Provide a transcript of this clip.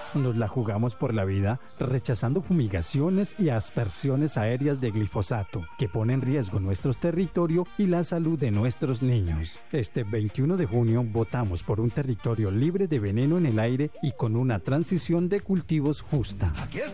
Nos la jugamos por la vida rechazando fumigaciones y aspersiones aéreas de glifosato que ponen en riesgo nuestro territorio y la salud de nuestros niños. Este 21 de junio votamos por un territorio libre de veneno en el aire y con una transición de cultivos justa.